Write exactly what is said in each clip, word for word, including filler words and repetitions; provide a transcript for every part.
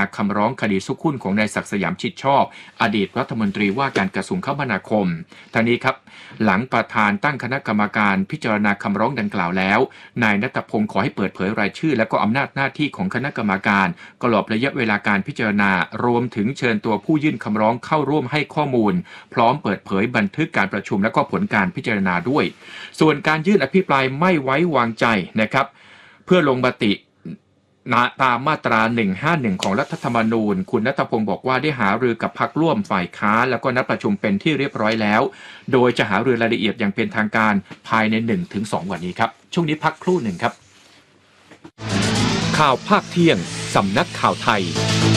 คำร้องคดีซุกหุ้นของนายศักดิ์สยามชิดชอบอดีตรัฐมนตรีว่าการกระทรวงคมนาคมทั้งนี้ครับหลังประธานตั้งคณะกรรมการพิจารณาคำร้องดังกล่าวแล้วนายณัฐพงศ์ขอให้เปิดเผยรายชื่อและก็อำนาจหน้าที่ของคณะกรรมการตลอดระยะเวลาการพิจารณารวมถึงเชิญตัวผู้ยื่นคำร้องเข้าร่วมให้ข้อมูลพร้อมเปิดเผยบันทึกการประชุมและก็ผลการพิจารณาด้วยส่วนการยื่นอภิปรายไม่ไว้วางใจนะครับเพื่อลงมติตามมาตราหนึ่งห้าหนึ่งของรัฐธรรมนูญคุณณัฐพงศ์บอกว่าได้หารือกับพรรคร่วมฝ่ายค้านแล้วก็นัดประชุมเป็นที่เรียบร้อยแล้วโดยจะหารือรายละเอียดอย่างเป็นทางการภายใน หนึ่งถึงสอง วันนี้ครับช่วงนี้พักครู่หนึ่งครับข่าวภาคเที่ยงสำนักข่าวไทย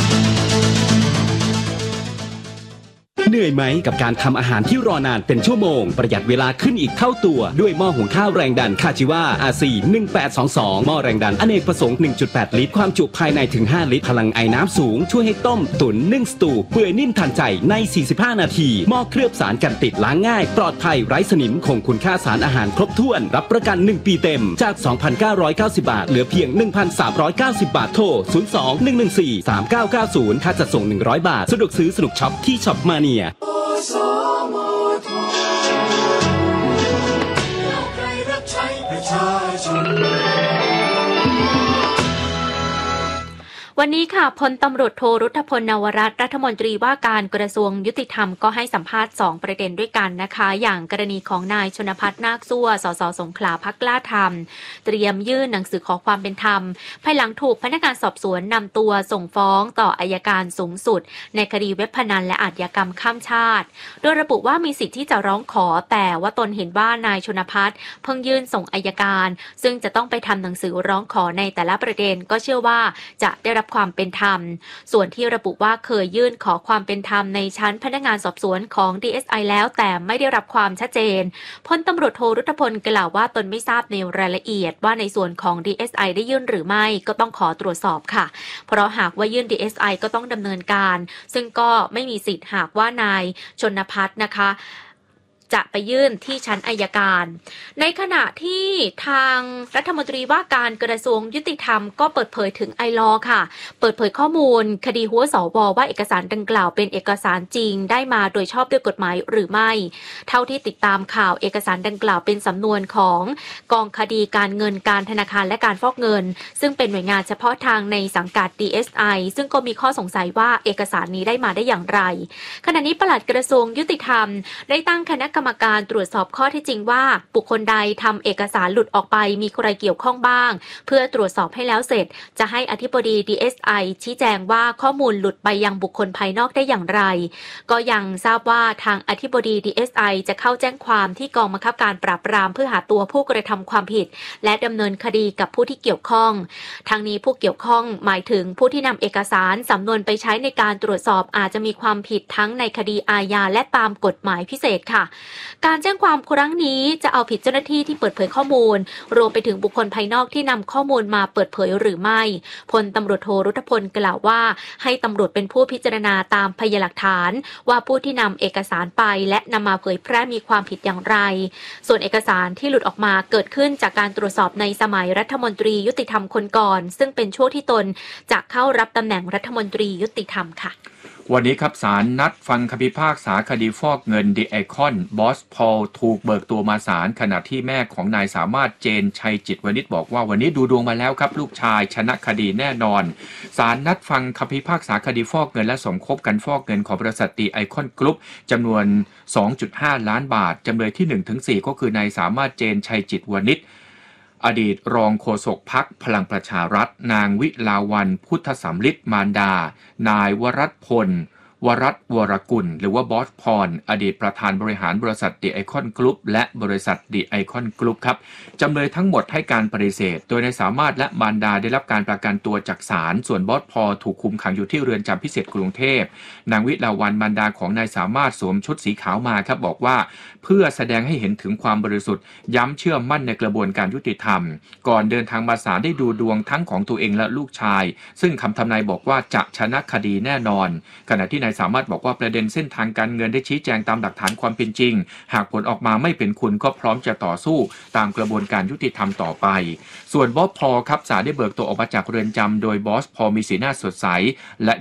เหนื่อยไหมกับการทำอาหารที่รอนานเป็นชั่วโมงประหยัดเวลาขึ้นอีกเท่าตัวด้วยหม้อหุงข้าวแรงดันคาจิวา อาร์ ซี หนึ่งแปดสองสองหม้อแรงดันอเนกประสงค์ หนึ่งจุดแปด ลิตรความจุภายในถึงห้าลิตรพลังไอน้ำสูงช่วยให้ต้มตุ๋นนึ่งสตูเปื่อยนิ่มทันใจในสี่สิบห้านาทีหม้อเคลือบสารกันติดล้างง่ายปลอดภัยไร้สนิมคงคุณค่าสารอาหารครบถ้วนรับประกันหนึ่งปีเต็มจาก สองพันเก้าร้อยเก้าสิบ บาทเหลือเพียง หนึ่งพันสามร้อยเก้าสิบ บาทโทรศูนย์ สอง หนึ่ง หนึ่ง สี่ สาม เก้า เก้า ศูนย์ค่าจัดส่งหนึ่งร้อยบาทสะดวกซื้อสนุกช็อปที่ช็อปมาเนียวันนี้ค่ะพลตำรวจโทรุทธพล นวรัตน์รัฐมนตรีว่าการกระทรวงยุติธรรมก็ให้สัมภาษณ์สองประเด็นด้วยกันนะคะอย่างกรณีของนายชนภัทรนาคซั่วสสสงขลาพรรคกล้าธรรมเตรียมยื่นหนังสือขอความเป็นธรรมภายหลังถูกพนักงานสอบสวนนำตัวส่งฟ้องต่ออัยการสูงสุดในคดีเว็บพนันและอาชญากรรมข้ามชาติโดยระบุว่ามีสิทธิ์ที่จะร้องขอแต่ว่าตนเห็นว่านายชนภัทรเพิ่งยื่นส่งอัยการซึ่งจะต้องไปทำหนังสือร้องขอในแต่ละประเด็นก็เชื่อว่าจะได้รับความเป็นธรรมส่วนที่ระบุว่าเคยยื่นขอความเป็นธรรมในชั้นพนักงานสอบสวนของ ดี เอส ไอ แล้วแต่ไม่ได้รับความชัดเจนพลตำรวจโทรุทธพลกล่าวว่าตนไม่ทราบในรายละเอียดว่าในส่วนของ ดี เอส ไอ ได้ยื่นหรือไม่ก็ต้องขอตรวจสอบค่ะเพราะหากว่ายื่น ดี เอส ไอ ก็ต้องดำเนินการซึ่งก็ไม่มีสิทธิ์หากว่านายชนภัทรนะคะจะไปยื่นที่ชั้นอัยการในขณะที่ทางรัฐมนตรีว่าการกระทรวงยุติธรรมก็เปิดเผยถึงไอลอค่ะเปิดเผยข้อมูลคดีหัวสวว่าเอกสารดังกล่าวเป็นเอกสารจริงได้มาโดยชอบด้วยกฎหมายหรือไม่เท่าที่ติดตามข่าวเอกสารดังกล่าวเป็นสำนวนของกองคดีการเงินการธนาคารและการฟอกเงินซึ่งเป็นหน่วยงานเฉพาะทางในสังกัด ดี เอส ไอ ซึ่งก็มีข้อสงสัยว่าเอกสารนี้ได้มาได้อย่างไรขณะนี้ปลัดกระทรวงยุติธรรมได้ตั้งคณะกรรมการตรวจสอบข้อเท็จจริงว่าบุคคลใดทำเอกสารหลุดออกไปมีใครเกี่ยวข้องบ้างเพื่อตรวจสอบให้แล้วเสร็จจะให้อธิบดี ดี เอส ไอ ชี้แจงว่าข้อมูลหลุดไปยังบุคคลภายนอกได้อย่างไรก็ยังทราบว่าทางอธิบดี ดี เอส ไอ จะเข้าแจ้งความที่กองบังคับการปราบปรามเพื่อหาตัวผู้กระทำความผิดและดำเนินคดีกับผู้ที่เกี่ยวข้องทางนี้ผู้เกี่ยวข้องหมายถึงผู้ที่นำเอกสารสำนวนไปใช้ในการตรวจสอบอาจจะมีความผิดทั้งในคดีอาญาและตามกฎหมายพิเศษค่ะการแจ้งความครั้งนี้จะเอาผิดเจ้าหน้าที่ที่เปิดเผยข้อมูลรวมไปถึงบุคคลภายนอกที่นำข้อมูลมาเปิดเผยหรือไม่พลตำรวจโทรุทธพลกล่าวว่าให้ตำรวจเป็นผู้พิจารณาตามพยานหลักฐานว่าผู้ที่นำเอกสารไปและนำมาเผยแพร่มีความผิดอย่างไรส่วนเอกสารที่หลุดออกมาเกิดขึ้นจากการตรวจสอบในสมัยรัฐมนตรียุติธรรมคนก่อนซึ่งเป็นช่วงที่ตนจะเข้ารับตำแหน่งรัฐมนตรียุติธรรมค่ะวันนี้ครับศาลนัดฟังคำพิพากษาคดีฟอกเงินดีไอคอนบอสพอลถูกเบิกตัวมาศาลขณะที่แม่ของนายสามารถเจนชัยจิตวณิชบอกว่าวันนี้ดูดวงมาแล้วครับลูกชายชนะคดีแน่นอนศาลนัดฟังคำพิพากษาคดีฟอกเงินและสมคบกันฟอกเงินของบริษัทดีไอคอนกรุ๊ปจำนวน สองจุดห้า ล้านบาทจำเลยที่ หนึ่งถึงสี่ ก็คือนายสามารถเจนชัยจิตวณิชอดีตรองโฆษกพรรคพลังประชารัฐนางวิลาวันพุทธสำลิดมารดา นายวรัตน์พลวรัตน์วรกุลหรือว่าบอสพรอดีตประธานบริหารบริษัทดีไอคอนกรุ๊ปและบริษัทดีไอคอนกรุ๊ปครับจำเลยทั้งหมดให้การปฏิเสธโดยนายสามารถและมารดาได้รับการประกันตัวจากศาลส่วนบอสพรถูกคุมขังอยู่ที่เรือนจำพิเศษกรุงเทพนางวิลาวันมารดาของนายสามารถสวมชุดสีขาวมาครับบอกว่าเพื่อแสดงให้เห็นถึงความบริสุทธิ์ย้ำเชื่อมั่นในกระบวนการยุติธรรมก่อนเดินทางมาศาลได้ดูดวงทั้งของตัวเองและลูกชายซึ่งคำทำนายบอกว่าจะชนะคดีแน่นอนขณะที่นายสามารถบอกว่าประเด็นเส้นทางการเงินได้ชี้แจงตามหลักฐานความเป็นจริงหากผลออกมาไม่เป็นคุณก็พร้อมจะต่อสู้ตามกระบวนการยุติธรรมต่อไปส่วนบอสพอลครับศาลได้เบิกตัวออกมาจากเรือนจำโดยบอสพอลมีสีหน้าสดใสและ